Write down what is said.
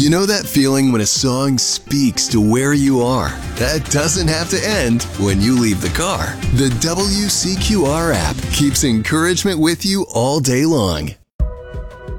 You know that feeling when a song speaks to where you are? That doesn't have to end when you leave the car. The WCQR app keeps encouragement with you all day long.